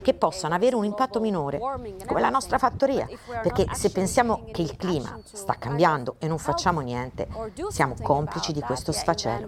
che possano avere un impatto minore, come la nostra fattoria, perché se pensiamo che il clima sta cambiando e non facciamo niente, siamo complici di questo sfacelo.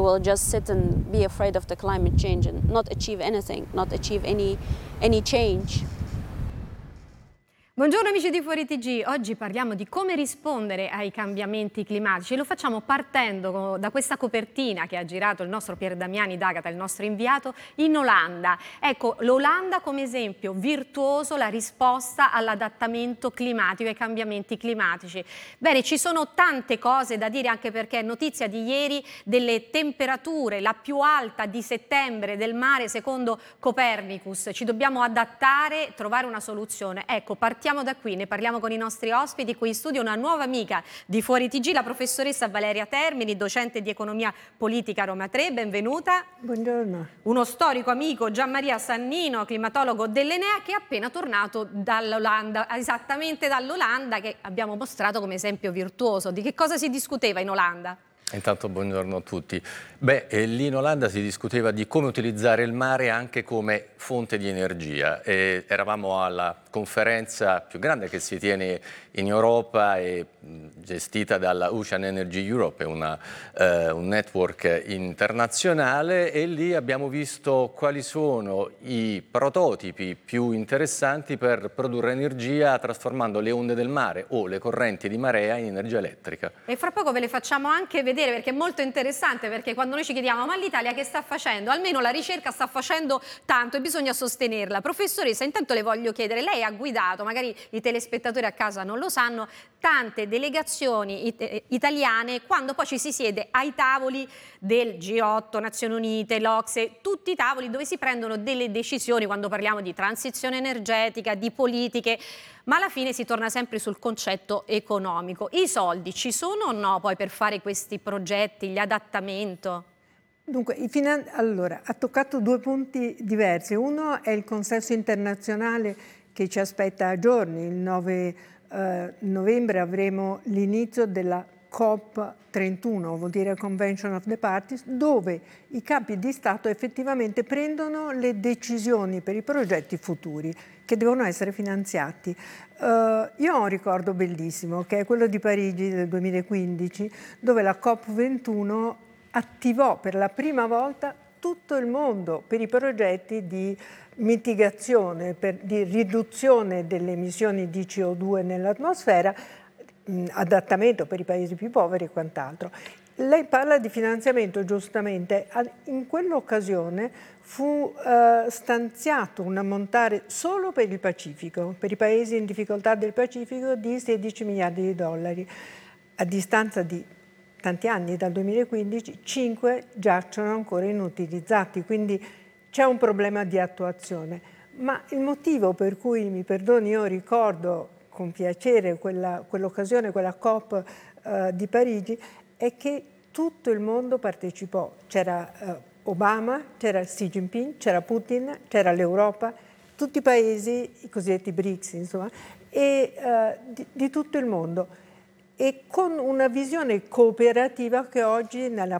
Buongiorno amici di Fuori TG, oggi parliamo di come rispondere ai cambiamenti climatici e lo facciamo partendo da questa copertina che ha girato il nostro Pier Damiani D'Agata, il nostro inviato, in Olanda. Ecco, l'Olanda come esempio virtuoso, la risposta all'adattamento climatico, ai cambiamenti climatici. Bene, ci sono tante cose da dire anche perché è notizia di ieri delle temperature, la più alta di settembre del mare secondo Copernicus. Ci dobbiamo adattare, trovare una soluzione. Ecco, partiamo da qui, ne parliamo con i nostri ospiti. Qui in studio una nuova amica di Fuori TG, la professoressa Valeria Termini, docente di economia politica a Roma 3, benvenuta. Buongiorno. Uno storico amico, Gianmaria Sannino, climatologo dell'Enea, che è appena tornato dall'Olanda, esattamente dall'Olanda che abbiamo mostrato come esempio virtuoso. Di che cosa si discuteva in Olanda? Intanto buongiorno a tutti. Lì in Olanda si discuteva di come utilizzare il mare anche come fonte di energia. Eravamo alla conferenza più grande che si tiene in Europa e gestita dalla Ocean Energy Europe, un network internazionale, e lì abbiamo visto quali sono i prototipi più interessanti per produrre energia trasformando le onde del mare o le correnti di marea in energia elettrica. E fra poco ve le facciamo anche vedere perché è molto interessante, perché quando noi ci chiediamo ma l'Italia che sta facendo? Almeno la ricerca sta facendo tanto e bisogna sostenerla. Professoressa, intanto le voglio chiedere, lei ha guidato, magari i telespettatori a casa non lo sanno, tante delegazioni italiane quando poi ci si siede ai tavoli del G8, Nazioni Unite, l'Ocse, tutti i tavoli dove si prendono delle decisioni quando parliamo di transizione energetica, di politiche, ma alla fine si torna sempre sul concetto economico. I soldi ci sono o no poi per fare questi progetti, gli adattamento? Dunque, allora, ha toccato due punti diversi. Uno è il consesso internazionale che ci aspetta a giorni. Il 9 novembre avremo l'inizio della COP31, vuol dire Convention of the Parties, dove i capi di Stato effettivamente prendono le decisioni per i progetti futuri che devono essere finanziati. Io ho un ricordo bellissimo, che è quello di Parigi del 2015, dove la COP21 attivò per la prima volta tutto il mondo per i progetti di mitigazione, di riduzione delle emissioni di CO2 nell'atmosfera, adattamento per i paesi più poveri e quant'altro. Lei parla di finanziamento, giustamente. In quell'occasione fu stanziato un ammontare solo per il Pacifico, per i paesi in difficoltà del Pacifico, di 16 miliardi di dollari. A distanza di tanti anni, dal 2015, 5 giacciono ancora inutilizzati, quindi c'è un problema di attuazione. Ma il motivo per cui, mi perdoni, io ricordo con piacere quell'occasione, quella COP di Parigi, è che tutto il mondo partecipò. C'era Obama, c'era Xi Jinping, c'era Putin, c'era l'Europa, tutti i paesi, i cosiddetti BRICS, insomma, e di tutto il mondo. E con una visione cooperativa che oggi, nella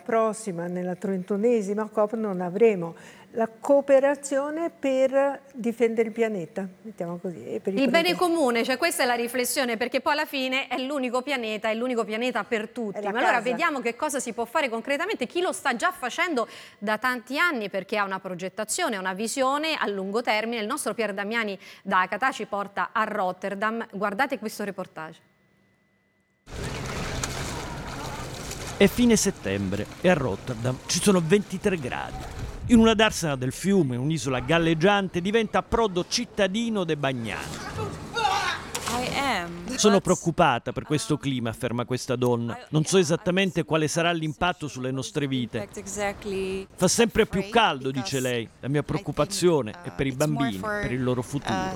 31esima COP, non avremo. La cooperazione per difendere il pianeta, mettiamo così. E per il bene comune, cioè questa è la riflessione, perché poi alla fine è l'unico pianeta per tutti. Ma allora vediamo che cosa si può fare concretamente, chi lo sta già facendo da tanti anni, perché ha una progettazione, una visione a lungo termine. Il nostro Pier Damiani D'Agata ci porta a Rotterdam. Guardate questo reportage. È fine settembre e a Rotterdam ci sono 23 gradi. In una darsena del fiume, un'isola galleggiante, diventa approdo cittadino dei bagnani. Sono preoccupata per questo clima, afferma questa donna. Non so esattamente quale sarà l'impatto sulle nostre vite. Fa sempre più caldo, dice lei. La mia preoccupazione è per i bambini, per il loro futuro.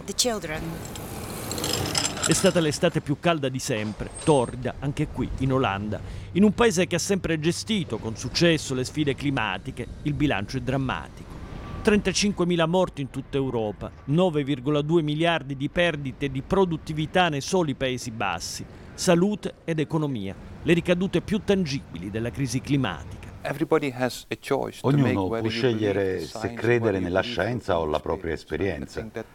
È stata l'estate più calda di sempre, torrida, anche qui, in Olanda, in un paese che ha sempre gestito con successo le sfide climatiche. Il bilancio è drammatico. 35.000 morti in tutta Europa, 9,2 miliardi di perdite di produttività nei soli Paesi Bassi, salute ed economia, le ricadute più tangibili della crisi climatica. Ognuno può scegliere se credere nella scienza o la propria esperienza.